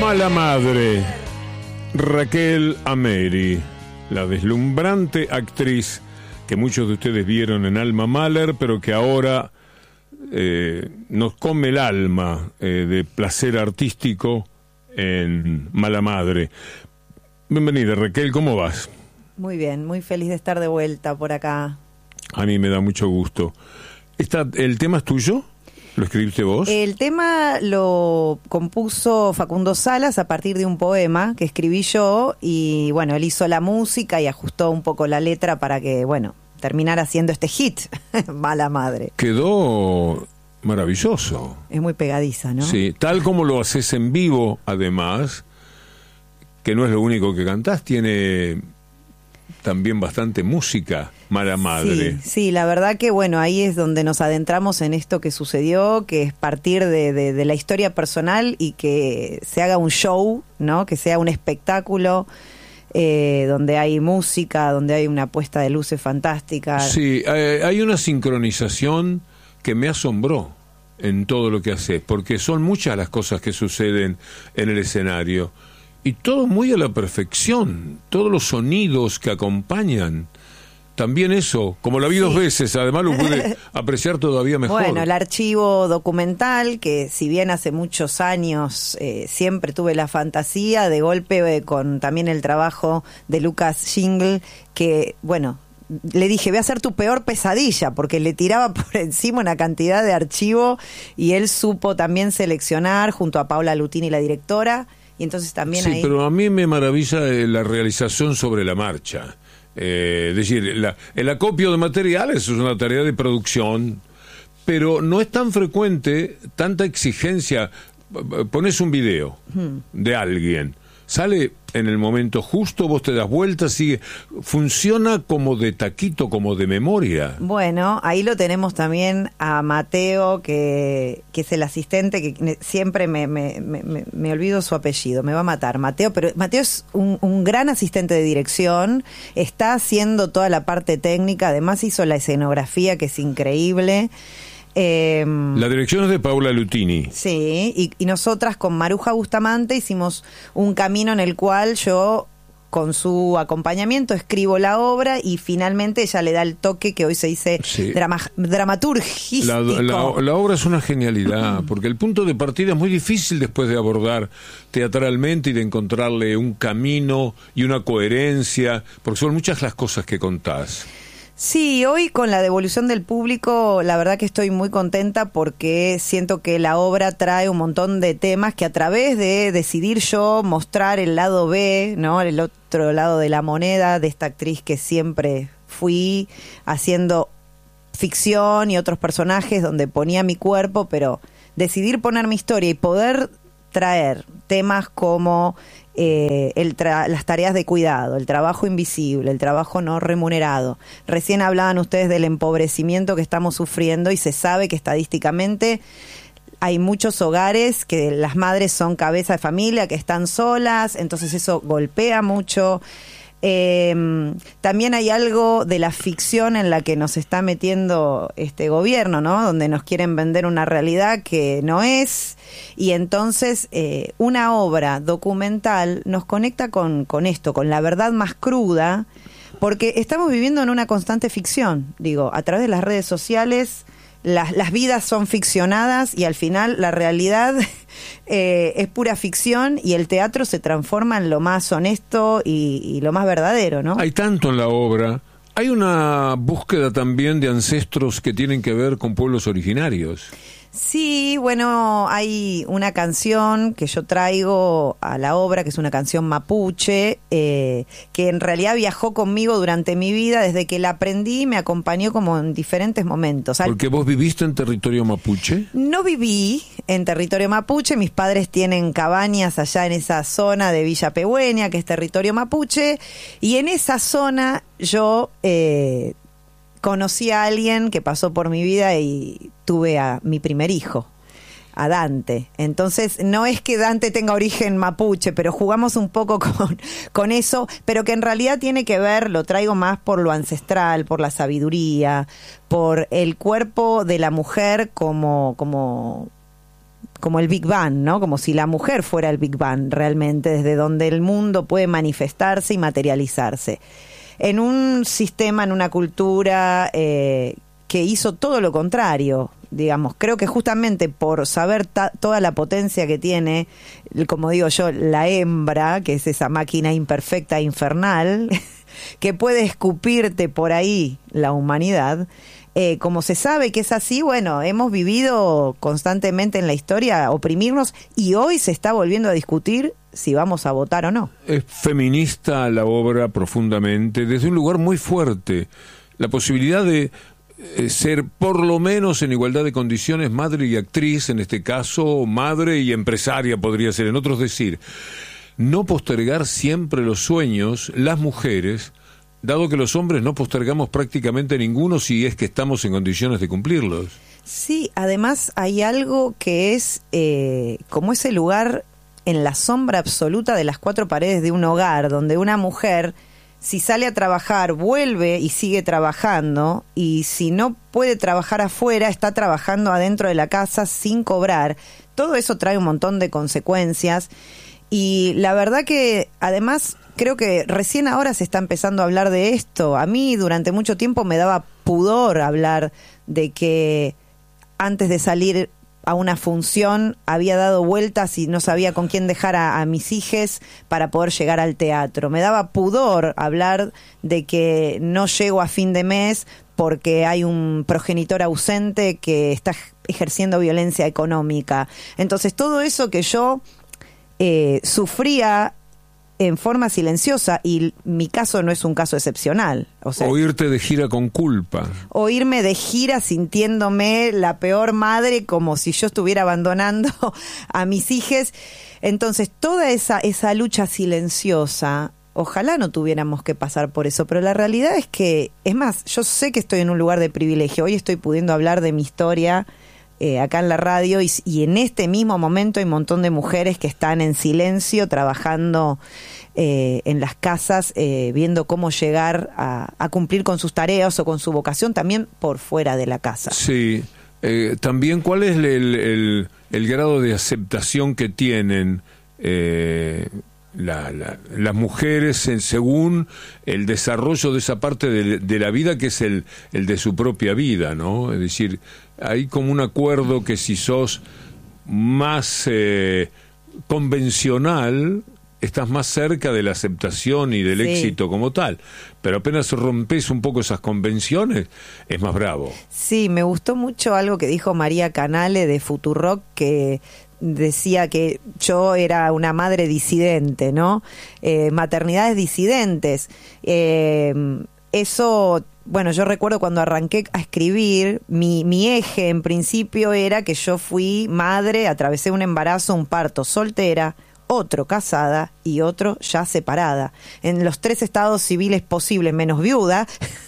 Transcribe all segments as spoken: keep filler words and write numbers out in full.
Mala Madre, Raquel Ameri, la deslumbrante actriz que muchos de ustedes vieron en Alma Mahler, pero que ahora eh, nos come el alma eh, de placer artístico en Mala Madre. Bienvenida, Raquel, ¿cómo vas? Muy bien, muy feliz de estar de vuelta por acá. A mí me da mucho gusto. Esta, ¿el tema es tuyo? ¿Lo escribiste vos? El tema lo compuso Facundo Salas a partir de un poema que escribí yo y bueno, él hizo la música y ajustó un poco la letra para que, bueno, terminara haciendo este hit, Mala Madre. Quedó maravilloso. Es muy pegadiza, ¿no? Sí, tal como lo haces en vivo, además, que no es lo único que cantás, tiene también bastante música, Mala Madre. Sí, sí, la verdad que bueno, ahí es donde nos adentramos en esto que sucedió, que es partir de, de, de la historia personal y que se haga un show, ¿no? Que sea un espectáculo eh, donde hay música, donde hay una puesta de luces fantástica. Sí, eh, hay una sincronización que me asombró en todo lo que haces, porque son muchas las cosas que suceden en el escenario. Y todo muy a la perfección, todos los sonidos que acompañan, también eso, como lo vi sí. dos veces, además lo pude apreciar todavía mejor. Bueno, el archivo documental, que si bien hace muchos años eh, siempre tuve la fantasía, de golpe eh, con también el trabajo de Lucas Jingle, que bueno, le dije, voy a ser tu peor pesadilla, porque le tiraba por encima una cantidad de archivo y él supo también seleccionar junto a Paola Lutini, la directora. Y entonces también sí, ahí... pero a mí me maravilla la realización sobre la marcha. Eh, es decir, la, el acopio de materiales es una tarea de producción, pero no es tan frecuente, tanta exigencia. Pones un video hmm. de alguien, sale en el momento justo, vos te das vuelta, sigue, funciona como de taquito, como de memoria. Bueno, ahí lo tenemos también a Mateo, que, que es el asistente, que siempre me, me, me, me olvido su apellido, me va a matar, Mateo, pero Mateo es un, un gran asistente de dirección, está haciendo toda la parte técnica, además hizo la escenografía, que es increíble. Eh, la dirección es de Paola Lutini. Sí, y, y nosotras con Maruja Bustamante hicimos un camino en el cual yo, con su acompañamiento, escribo la obra y finalmente ella le da el toque que hoy se dice sí. drama, dramaturgístico. La, la, la obra es una genialidad, porque el punto de partida es muy difícil después de abordar teatralmente y de encontrarle un camino y una coherencia, porque son muchas las cosas que contás. Sí, hoy con la devolución del público, la verdad que estoy muy contenta porque siento que la obra trae un montón de temas que a través de decidir yo mostrar el lado B, ¿no? El otro lado de la moneda de esta actriz que siempre fui haciendo ficción y otros personajes donde ponía mi cuerpo, pero decidir poner mi historia y poder traer temas como eh, el tra- las tareas de cuidado, el trabajo invisible, el trabajo no remunerado. Recién hablaban ustedes del empobrecimiento que estamos sufriendo y se sabe que estadísticamente hay muchos hogares que las madres son cabeza de familia, que están solas, entonces eso golpea mucho. Eh, también hay algo de la ficción en la que nos está metiendo este gobierno, ¿no? Donde nos quieren vender una realidad que no es, y entonces eh, una obra documental nos conecta con, con esto, con la verdad más cruda, porque estamos viviendo en una constante ficción, digo, a través de las redes sociales. Las, las vidas son ficcionadas y al final la realidad eh, es pura ficción y el teatro se transforma en lo más honesto y, y lo más verdadero, ¿no? Hay tanto en la obra. Hay una búsqueda también de ancestros que tienen que ver con pueblos originarios. Sí, bueno, hay una canción que yo traigo a la obra, que es una canción mapuche, eh, que en realidad viajó conmigo durante mi vida, desde que la aprendí, me acompañó como en diferentes momentos. ¿Porque vos viviste en territorio mapuche? No viví en territorio mapuche, mis padres tienen cabañas allá en esa zona de Villa Pehuen, que es territorio mapuche, y en esa zona yo... Eh, conocí a alguien que pasó por mi vida y tuve a mi primer hijo, a Dante. Entonces, no es que Dante tenga origen mapuche, pero jugamos un poco con, con eso, pero que en realidad tiene que ver, lo traigo más por lo ancestral, por la sabiduría, por el cuerpo de la mujer como... como como el Big Bang, ¿no? Como si la mujer fuera el Big Bang realmente, desde donde el mundo puede manifestarse y materializarse. En un sistema, en una cultura eh, que hizo todo lo contrario, digamos. Creo que justamente por saber ta- toda la potencia que tiene, como digo yo, la hembra, que es esa máquina imperfecta e infernal, que puede escupirte por ahí la humanidad. Eh, como se sabe que es así, bueno, hemos vivido constantemente en la historia oprimirnos y hoy se está volviendo a discutir si vamos a votar o no. Es feminista la obra profundamente, desde un lugar muy fuerte. La posibilidad de eh, ser por lo menos en igualdad de condiciones madre y actriz, en este caso madre y empresaria podría ser, en otros decir, no postergar siempre los sueños, las mujeres, dado que los hombres no postergamos prácticamente ninguno si es que estamos en condiciones de cumplirlos. Sí, además hay algo que es eh, como ese lugar en la sombra absoluta de las cuatro paredes de un hogar, donde una mujer, si sale a trabajar, vuelve y sigue trabajando, y si no puede trabajar afuera, está trabajando adentro de la casa sin cobrar. Todo eso trae un montón de consecuencias. Y la verdad que, además, creo que recién ahora se está empezando a hablar de esto. A mí durante mucho tiempo me daba pudor hablar de que antes de salir a una función había dado vueltas y no sabía con quién dejar a, a mis hijes para poder llegar al teatro. Me daba pudor hablar de que no llego a fin de mes porque hay un progenitor ausente que está ejerciendo violencia económica. Entonces todo eso que yo Eh, sufría en forma silenciosa, y mi caso no es un caso excepcional. O sea, o irte de gira con culpa. O irme de gira sintiéndome la peor madre, como si yo estuviera abandonando a mis hijes. Entonces, toda esa, esa lucha silenciosa, ojalá no tuviéramos que pasar por eso, pero la realidad es que, es más, yo sé que estoy en un lugar de privilegio. Hoy estoy pudiendo hablar de mi historia Eh, acá en la radio, y, y en este mismo momento hay un montón de mujeres que están en silencio trabajando eh, en las casas, eh, viendo cómo llegar a, a cumplir con sus tareas o con su vocación también por fuera de la casa. Sí, eh, también cuál es el, el, el grado de aceptación que tienen eh, la, la, las mujeres en, según el desarrollo de esa parte de, de la vida que es el, el de su propia vida, ¿no? Es decir, hay como un acuerdo que si sos más eh, convencional, estás más cerca de la aceptación y del sí. éxito como tal. Pero apenas rompes un poco esas convenciones, es más bravo. Sí, me gustó mucho algo que dijo María Canale de Futurock, que decía que yo era una madre disidente, ¿no? Eh, maternidades disidentes. Eh, eso... Bueno, yo recuerdo cuando arranqué a escribir, mi, mi eje en principio era que yo fui madre, atravesé un embarazo, un parto soltera, otro casada y otro ya separada. En los tres estados civiles posibles, menos viuda,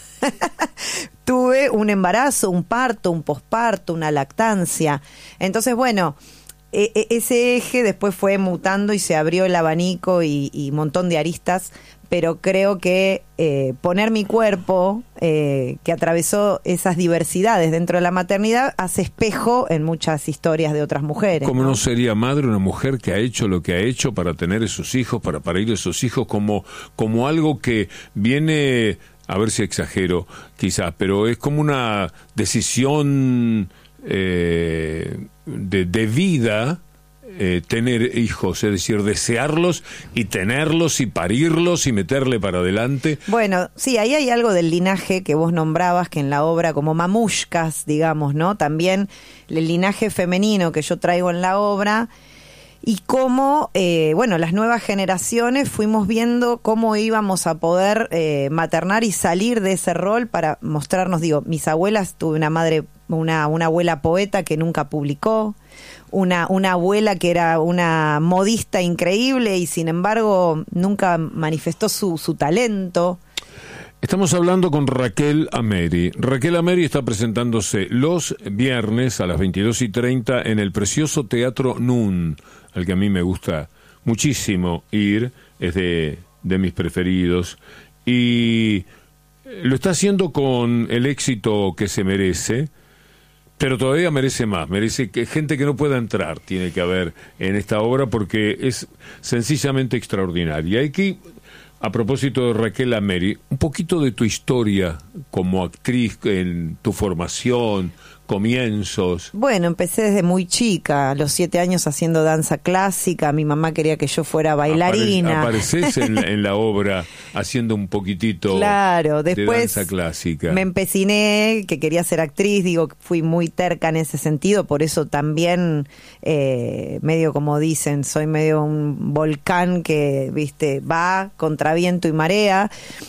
tuve un embarazo, un parto, un posparto, una lactancia. Entonces, bueno, e- e- ese eje después fue mutando y se abrió el abanico y, y un montón de aristas, pero creo que eh, poner mi cuerpo, eh, que atravesó esas diversidades dentro de la maternidad, hace espejo en muchas historias de otras mujeres. ¿Cómo no, no sería madre una mujer que ha hecho lo que ha hecho para tener esos hijos, para parir esos hijos, como, como algo que viene, a ver si exagero quizás, pero es como una decisión eh, de, de vida, Eh, tener hijos, es decir, desearlos y tenerlos y parirlos y meterle para adelante? Bueno, sí, ahí hay algo del linaje que vos nombrabas, que en la obra, como mamushkas, digamos, ¿no? También el linaje femenino que yo traigo en la obra, y cómo, eh, bueno, las nuevas generaciones fuimos viendo cómo íbamos a poder eh, maternar y salir de ese rol para mostrarnos, digo, mis abuelas, tuve una madre, una, una abuela poeta que nunca publicó, Una, una abuela que era una modista increíble y sin embargo nunca manifestó su, su talento. Estamos hablando con Raquel Ameri. Raquel Ameri está presentándose los viernes a las veintidós y treinta en el precioso Teatro Nun, al que a mí me gusta muchísimo ir, es de, de mis preferidos, y lo está haciendo con el éxito que se merece, Pero todavía merece más, merece que gente que no pueda entrar tiene que haber en esta obra porque es sencillamente extraordinaria. Y aquí, a propósito de Raquel Ameri, un poquito de tu historia como actriz, en tu formación, comienzos. Bueno, empecé desde muy chica, a los siete años haciendo danza clásica. Mi mamá quería que yo fuera bailarina. Apare apareces en, la, en la obra haciendo un poquitito claro, después de danza clásica. Me empeciné, que quería ser actriz, digo, fui muy terca en ese sentido, por eso también, eh, medio como dicen, soy medio un volcán que, viste, va contra viento y marea.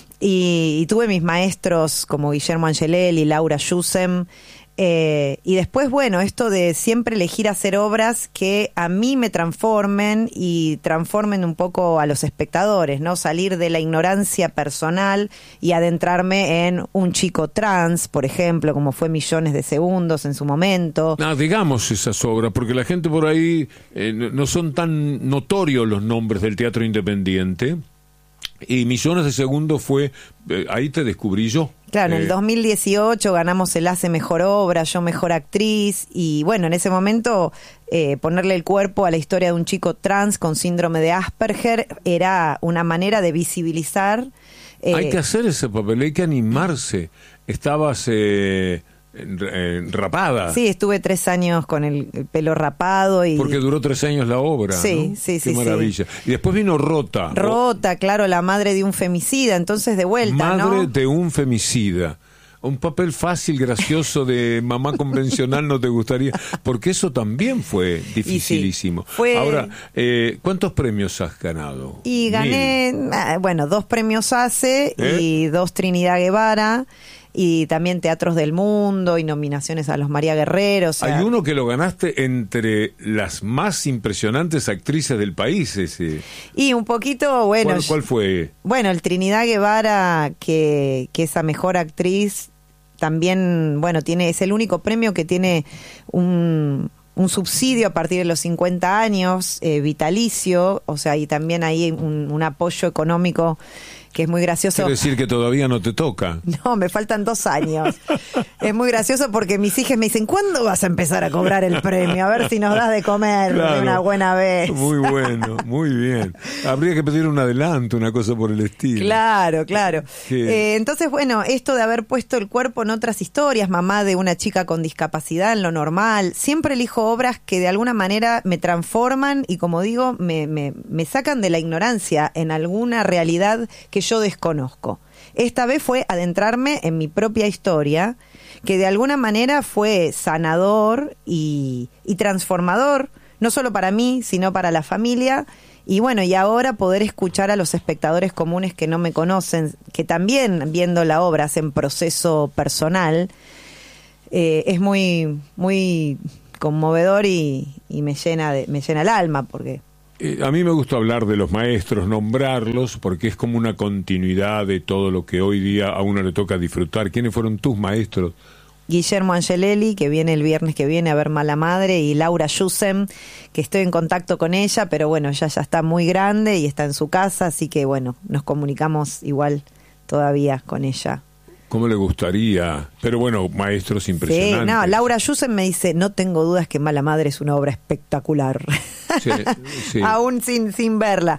Y, y tuve mis maestros como Guillermo Angelelli, Laura Yusem. Eh, y después, bueno, esto de siempre elegir hacer obras que a mí me transformen y transformen un poco a los espectadores, ¿no? Salir de la ignorancia personal y adentrarme en un chico trans, por ejemplo, como fue Millones de Segundos en su momento. No, digamos esas obras, porque la gente por ahí eh, no son tan notorios los nombres del teatro independiente. Y Millones de Segundos fue, eh, ahí te descubrí yo. Claro, en el eh, dos mil dieciocho ganamos el A C E Mejor Obra, yo Mejor Actriz, y bueno, en ese momento eh, ponerle el cuerpo a la historia de un chico trans con síndrome de Asperger era una manera de visibilizar. Eh, hay que hacer ese papel, hay que animarse. Estabas... Eh, rapada. Sí, estuve tres años con el, el pelo rapado. Y porque duró tres años la obra, sí, ¿no? sí, Qué sí. maravilla. Sí. Y después vino Rota. Rota, claro, la madre de un femicida, entonces de vuelta, Madre ¿no? de un femicida. Un papel fácil, gracioso de mamá convencional no te gustaría, porque eso también fue dificilísimo. Sí, fue... Ahora, eh, ¿cuántos premios has ganado? Y gané, ah, bueno, dos premios A C E ¿Eh? y dos Trinidad Guevara. Y también Teatros del Mundo y nominaciones a los María Guerrero. O sea, hay uno que lo ganaste entre las más impresionantes actrices del país, ese. Y un poquito, bueno. ¿Cuál, cuál fue? Bueno, el Trinidad Guevara, que, que esa mejor actriz, también, bueno, tiene, es el único premio que tiene un, un subsidio a partir de los cincuenta años, eh, vitalicio, o sea, y también hay un, un apoyo económico que es muy gracioso. Quiere decir que todavía no te toca. No, me faltan dos años. Es muy gracioso porque mis hijas me dicen, ¿cuándo vas a empezar a cobrar el premio? A ver si nos das de comer claro, de una buena vez. Muy bueno, muy bien. Habría que pedir un adelanto, una cosa por el estilo. Claro, claro. Eh, entonces, bueno, esto de haber puesto el cuerpo en otras historias, mamá de una chica con discapacidad en lo normal, siempre elijo obras que de alguna manera me transforman y, como digo, me, me, me sacan de la ignorancia en alguna realidad que yo desconozco. Esta vez fue adentrarme en mi propia historia, que de alguna manera fue sanador y, y transformador, no solo para mí, sino para la familia. Y bueno, y ahora poder escuchar a los espectadores comunes que no me conocen, que también viendo la obra hacen proceso personal, eh, es muy, muy conmovedor y, y me llena de, me llena el alma, porque a mí me gusta hablar de los maestros, nombrarlos, porque es como una continuidad de todo lo que hoy día a uno le toca disfrutar. ¿Quiénes fueron tus maestros? Guillermo Angelelli, que viene el viernes que viene a ver Mala Madre, y Laura Yusem, que estoy en contacto con ella, pero bueno, ella ya está muy grande y está en su casa, así que bueno, nos comunicamos igual todavía con ella. ¿Cómo le gustaría? Pero bueno, maestros impresionantes. Sí, no, Laura Yusem me dice, no tengo dudas que Mala Madre es una obra espectacular. Sí, sí. Aún sin, sin verla.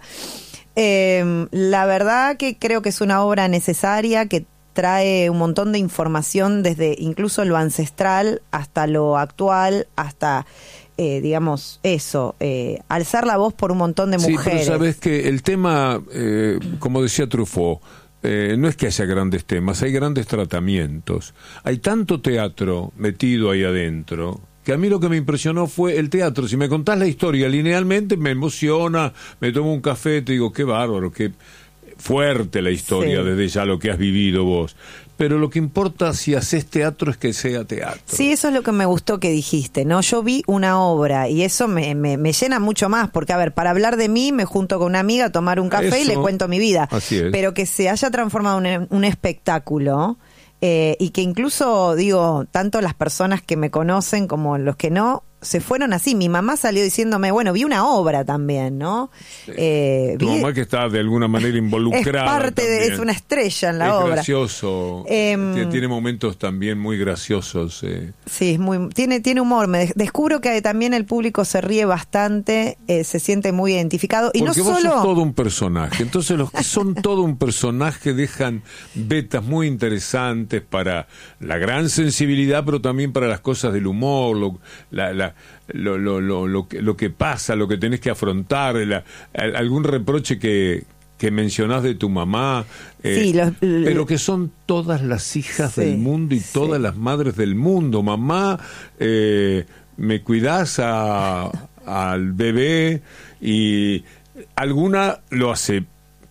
Eh, la verdad que creo que es una obra necesaria, que trae un montón de información desde incluso lo ancestral hasta lo actual, hasta, eh, digamos, eso, eh, alzar la voz por un montón de mujeres. Sí, pero sabes que el tema, eh, como decía Truffaut, Eh, no es que haya grandes temas, hay grandes tratamientos. Hay tanto teatro metido ahí adentro, que a mí lo que me impresionó fue el teatro. Si me contás la historia linealmente, me emociona, me tomo un café, te digo, qué bárbaro, qué fuerte la historia, sí, desde ya lo que has vivido vos. Pero lo que importa si haces teatro es que sea teatro. Sí, eso es lo que me gustó que dijiste, ¿no? Yo vi una obra y eso me, me, me llena mucho más, porque, a ver, para hablar de mí me junto con una amiga a tomar un café eso, y le cuento mi vida. Así es. Pero que se haya transformado en un, un espectáculo eh, y que incluso, digo, tanto las personas que me conocen como los que no, se fueron así. Mi mamá salió diciéndome, bueno, vi una obra también, ¿no? Sí. Eh, tu vi, mamá que está de alguna manera involucrada. Es parte de, es una estrella en la es obra. Es gracioso, eh, tiene momentos también muy graciosos. Eh. Sí, es muy, tiene, tiene humor. Me descubro que también el público se ríe bastante, eh, se siente muy identificado. Y Porque no vos solo... sos todo un personaje, entonces los que son todo un personaje dejan vetas muy interesantes para la gran sensibilidad, pero también para las cosas del humor, lo, la, la, lo, lo, lo, lo, que, lo que pasa, lo que tenés que afrontar, la, algún reproche que, que mencionás de tu mamá, eh, sí, los, pero que son todas las hijas sí, del mundo y sí. todas las madres del mundo. Mamá, eh, me cuidás a, al bebé, y alguna lo hace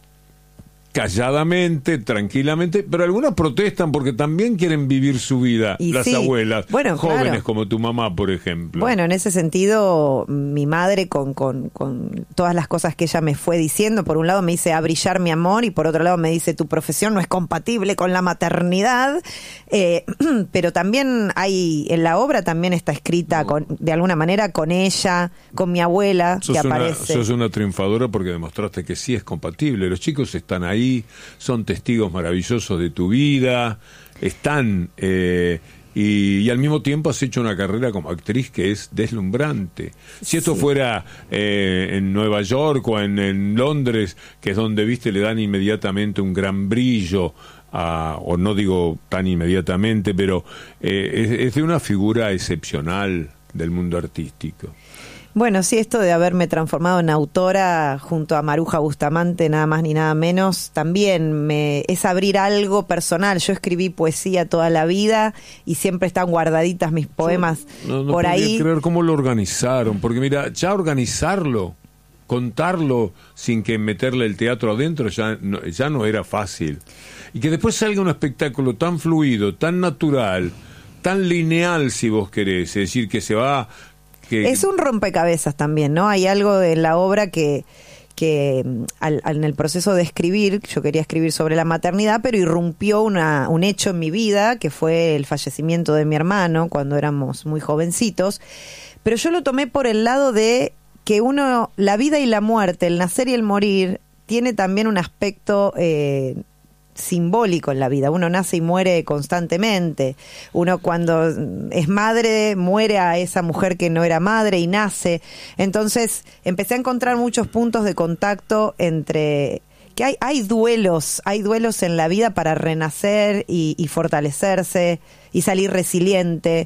calladamente, tranquilamente, pero algunas protestan porque también quieren vivir su vida, y las sí. abuelas, bueno, jóvenes claro. como tu mamá, por ejemplo. Bueno, en ese sentido, mi madre con, con, con todas las cosas que ella me fue diciendo, por un lado me dice a brillar mi amor, y por otro lado me dice tu profesión no es compatible con la maternidad, eh, pero también hay, en la obra también está escrita no. con, de alguna manera con ella, con mi abuela, sos que una, aparece. Sos una triunfadora porque demostraste que sí es compatible, los chicos están ahí, son testigos maravillosos de tu vida, están eh, y, y al mismo tiempo has hecho una carrera como actriz que es deslumbrante. Si esto sí. fuera eh, en Nueva York o en, en Londres, que es donde, viste, le dan inmediatamente un gran brillo a, o no digo tan inmediatamente, pero eh, es, es de una figura excepcional del mundo artístico. Bueno, sí, esto de haberme transformado en autora junto a Maruja Bustamante, nada más ni nada menos, también me es abrir algo personal. Yo escribí poesía toda la vida y siempre están guardaditas mis poemas no, no por ahí. No creer cómo lo organizaron, porque mira, ya organizarlo, contarlo sin que meterle el teatro adentro ya no, ya no era fácil. Y que después salga un espectáculo tan fluido, tan natural, tan lineal, si vos querés, es decir, que se va... Que... Es un rompecabezas también, ¿no? Hay algo de la obra que, que al, al, en el proceso de escribir, yo quería escribir sobre la maternidad, pero irrumpió una, un hecho en mi vida, que fue el fallecimiento de mi hermano cuando éramos muy jovencitos, pero yo lo tomé por el lado de que uno, la vida y la muerte, el nacer y el morir, tiene también un aspecto... Eh, simbólico en la vida. Uno nace y muere constantemente. Uno cuando es madre muere a esa mujer que no era madre y nace. Entonces empecé a encontrar muchos puntos de contacto entre que hay, hay duelos, hay duelos en la vida para renacer y, y fortalecerse y salir resiliente.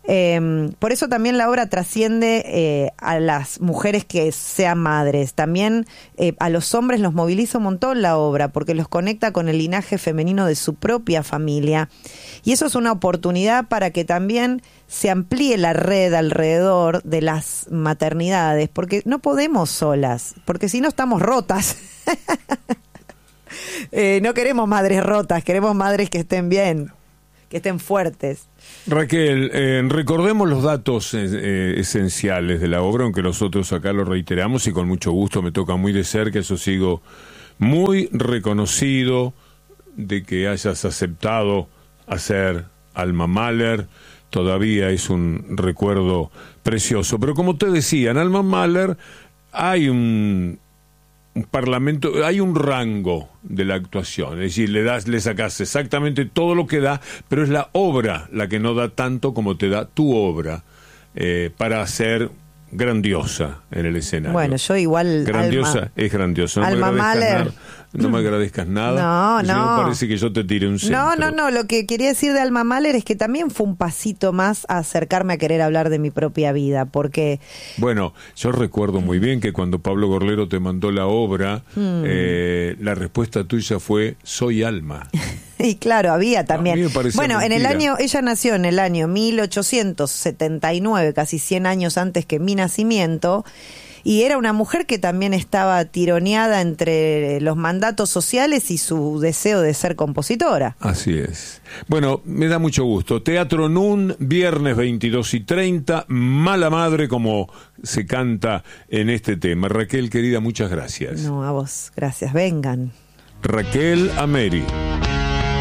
Eh, por eso también la obra trasciende eh, a las mujeres que sean madres. También eh, a los hombres los moviliza un montón la obra, porque los conecta con el linaje femenino de su propia familia. Y eso es una oportunidad para que también se amplíe la red alrededor de las maternidades, porque no podemos solas, porque si no estamos rotas. eh, no queremos madres rotas, queremos madres que estén bien, que estén fuertes. Raquel, eh, recordemos los datos eh, esenciales de la obra, aunque nosotros acá lo reiteramos y con mucho gusto, me toca muy de cerca, eso sigo muy reconocido de que hayas aceptado hacer Alma Mahler, todavía es un recuerdo precioso. Pero como te decía, en Alma Mahler hay un... un parlamento, hay un rango de la actuación, es decir, le das, le sacas exactamente todo lo que da, pero es la obra la que no da tanto como te da tu obra eh, para ser grandiosa en el escenario. Bueno, yo igual... Grandiosa, Alma, es grandiosa. No Alma me agradezcas Mahler. nada. No me agradezcas nada. No, no. Si no parece que yo te tire un centro. No, no, no. Lo que quería decir de Alma Mahler es que también fue un pasito más a acercarme a querer hablar de mi propia vida, porque... Bueno, yo recuerdo muy bien que cuando Pablo Gorlero te mandó la obra, hmm. eh, la respuesta tuya fue, soy Alma. Y claro, había también. No, bueno, mentira. en el año, ella nació en el año mil ochocientos setenta y nueve, casi cien años antes que mi nacimiento, y era una mujer que también estaba tironeada entre los mandatos sociales y su deseo de ser compositora. Así es. Bueno, me da mucho gusto. Teatro Nun, viernes veintidós y treinta, Mala Madre, como se canta en este tema. Raquel, querida, muchas gracias. No, a vos, gracias. Vengan. Raquel Ameri.